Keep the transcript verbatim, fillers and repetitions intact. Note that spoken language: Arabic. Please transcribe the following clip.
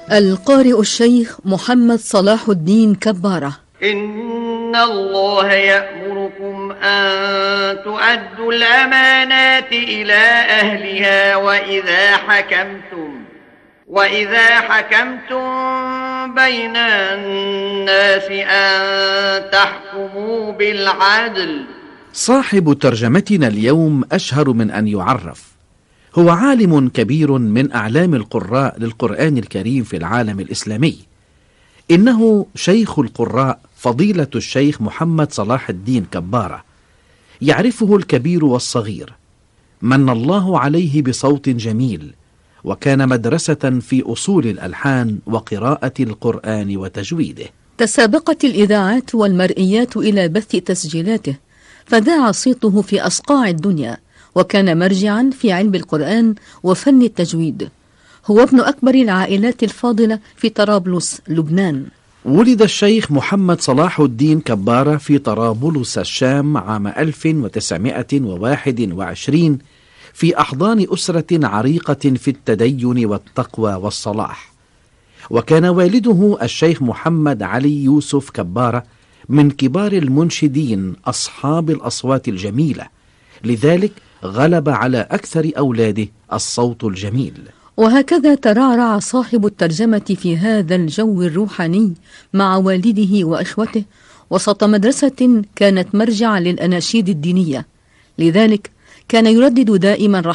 القارئ الشيخ محمد صلاح الدين كبارة. إن الله يأمركم أن تؤدوا الأمانات إلى أهلها وإذا حكمتم وإذا حكمتم بين الناس أن تحكموا بالعدل. صاحب ترجمتنا اليوم أشهر من أن يعرف. هو عالم كبير من أعلام القراء للقرآن الكريم في العالم الإسلامي. إنه شيخ القراء فضيلة الشيخ محمد صلاح الدين كبارة. يعرفه الكبير والصغير. من الله عليه بصوت جميل، وكان مدرسة في أصول الألحان وقراءة القرآن وتجويده. تسابقت الإذاعات والمرئيات إلى بث تسجيلاته، فذاع صيته في أصقاع الدنيا، وكان مرجعا في علم القرآن وفن التجويد. هو ابن أكبر العائلات الفاضلة في طرابلس، لبنان. ولد الشيخ محمد صلاح الدين كبارة في طرابلس الشام عام ألف وتسعمائة وواحد وعشرين في أحضان أسرة عريقة في التدين والتقوى والصلاح. وكان والده الشيخ محمد علي يوسف كبارة من كبار المنشدين أصحاب الأصوات الجميلة، لذلك غلب على أكثر أولاده الصوت الجميل. وهكذا ترعرع صاحب الترجمة في هذا الجو الروحاني مع والده وإخوته وسط مدرسة كانت مرجع للأناشيد الدينية، لذلك كان يردد دائما